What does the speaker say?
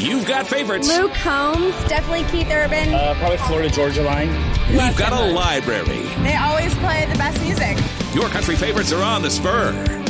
You've got favorites. Luke Combs, definitely Keith Urban. Probably Florida Georgia Line. We've got a library. They always play the best music. Your country favorites are on the Spur.